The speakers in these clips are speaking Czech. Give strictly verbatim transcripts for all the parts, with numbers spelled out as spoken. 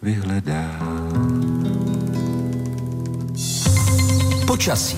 vyhledá. Počasí.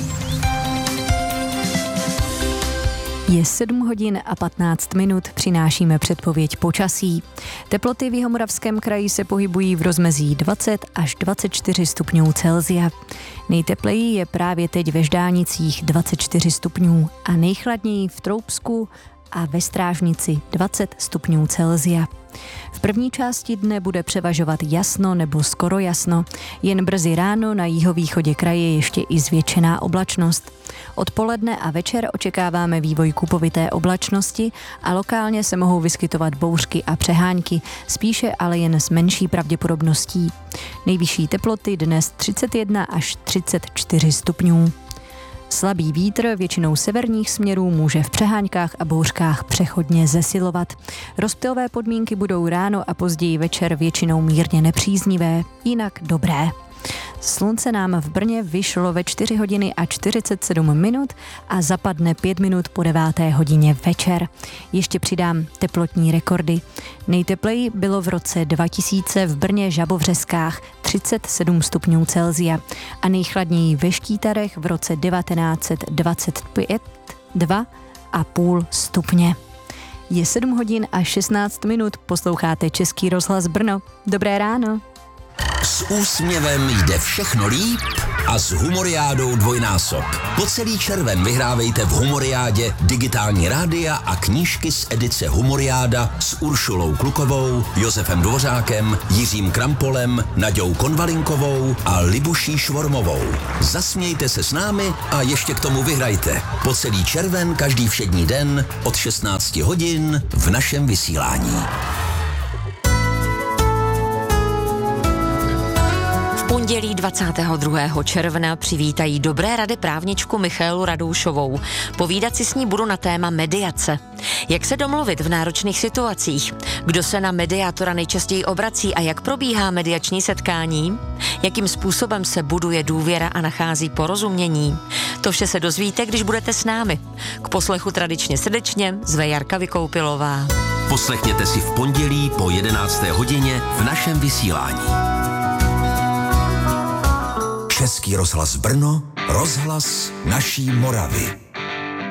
Je sedm hodin a patnáct minut, přinášíme předpověď počasí. Teploty v Jihomoravském kraji se pohybují v rozmezí dvacet až dvacet čtyři stupňů Celsia. Nejtepleji je právě teď ve Ždánicích dvacet čtyři stupňů a nejchladněji v Troubsku a ve Strážnici dvacet stupňů Celsia. V první části dne bude převažovat jasno nebo skoro jasno, jen brzy ráno na jihovýchodě kraje ještě i zvětšená oblačnost. Odpoledne a večer očekáváme vývoj kupovité oblačnosti a lokálně se mohou vyskytovat bouřky a přehánky, spíše ale jen s menší pravděpodobností. Nejvyšší teploty dnes třicet jedna až třicet čtyři stupňů. Slabý vítr většinou severních směrů může v přeháňkách a bouřkách přechodně zesilovat. Rozptylové podmínky budou ráno a později večer většinou mírně nepříznivé, jinak dobré. Slunce nám v Brně vyšlo ve čtyři hodiny a čtyřicet sedm minut a zapadne pět minut po deváté hodině večer. Ještě přidám teplotní rekordy. Nejtepleji bylo v roce dva tisíce v Brně Žabovřeskách třicet sedm stupňů Celsia a nejchladněji ve Štítarech v roce devatenáct dvacet pět dva a půl stupně. Je sedm hodin a šestnáct minut, posloucháte Český rozhlas Brno. Dobré ráno. S úsměvem jde všechno líp a s Humoriádou dvojnásob. Po celý červen vyhrávejte v Humoriádě digitální rádia a knížky z edice Humoriáda s Uršulou Klukovou, Josefem Dvořákem, Jiřím Krampolem, Naďou Konvalinkovou a Libuší Švormovou. Zasmějte se s námi a ještě k tomu vyhrajte. Po celý červen každý všední den od šestnáct hodin v našem vysílání. Pondělí dvacátého druhého června přivítají dobré rady právničku Michaelu Radoušovou. Povídat si s ní budu na téma mediace. Jak se domluvit v náročných situacích? Kdo se na mediátora nejčastěji obrací a jak probíhá mediační setkání? Jakým způsobem se buduje důvěra a nachází porozumění? To vše se dozvíte, když budete s námi. K poslechu tradičně srdečně zve Jarka Vykoupilová. Poslechněte si v pondělí po jedenácté hodině v našem vysílání. Český rozhlas Brno, rozhlas naší Moravy.